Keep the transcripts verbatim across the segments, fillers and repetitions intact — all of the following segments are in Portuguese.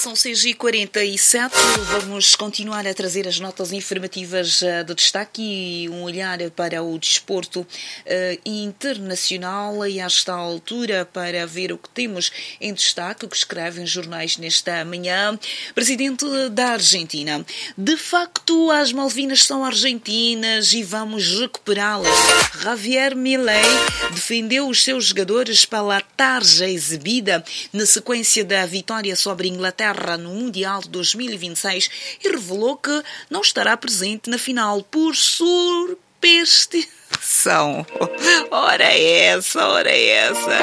São seis e quarenta e sete, vamos continuar a trazer as notas informativas de destaque e um olhar para o desporto uh, internacional e a esta altura para ver o que temos em destaque, o que escrevem jornais nesta manhã. Presidente da Argentina: de facto as Malvinas são argentinas e vamos recuperá-las. Javier Milei defendeu os seus jogadores pela tarja exibida na sequência da vitória sobre a Inglaterra no Mundial de dois mil e vinte e seis e revelou que não estará presente na final por superstição. Ora essa, ora essa.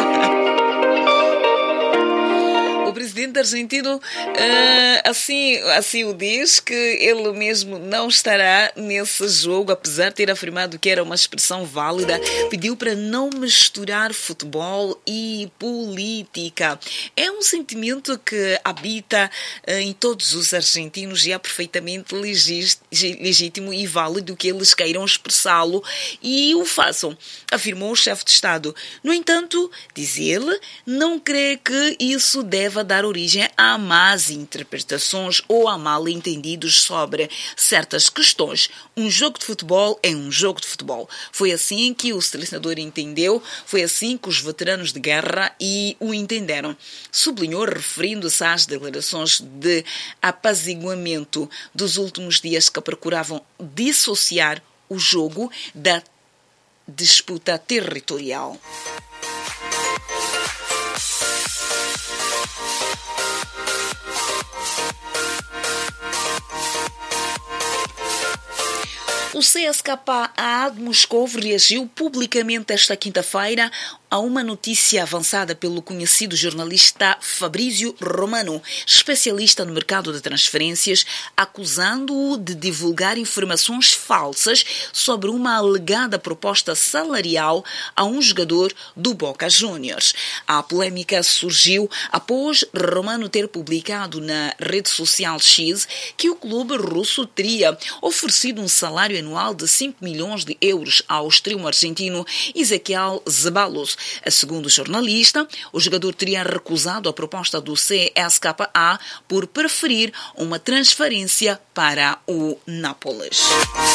O presidente argentino uh, assim, assim o diz, que ele mesmo não estará nesse jogo, apesar de ter afirmado que era uma expressão válida. Pediu para não misturar futebol e política. É um sentimento que habita uh, em todos os argentinos e é perfeitamente legis, legítimo e válido que eles queiram expressá-lo e o façam, afirmou o chefe de Estado. No entanto, diz ele, não crê que isso deva dar origem a más interpretações ou a mal-entendidos sobre certas questões. Um jogo de futebol é um jogo de futebol. Foi assim que o selecionador entendeu, foi assim que os veteranos de guerra e o entenderam. Sublinhou, referindo-se às declarações de apaziguamento dos últimos dias que procuravam dissociar o jogo da disputa territorial. O C S K A de Moscou reagiu publicamente esta quinta-feira a uma notícia avançada pelo conhecido jornalista Fabrizio Romano, especialista no mercado de transferências, acusando-o de divulgar informações falsas sobre uma alegada proposta salarial a um jogador do Boca Juniors. A polêmica surgiu após Romano ter publicado na rede social X que o clube russo teria oferecido um salário anual de cinco milhões de euros ao extremo argentino Ezequiel Zeballos. Segundo o jornalista, o jogador teria recusado a proposta do C S K A por preferir uma transferência para o Nápoles.